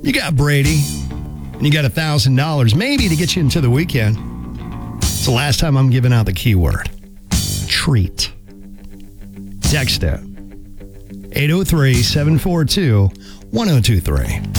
You got Brady, and you got $1,000 maybe to get you into the weekend. It's the last time I'm giving out the keyword. Treat. Text it. 803-742-1023.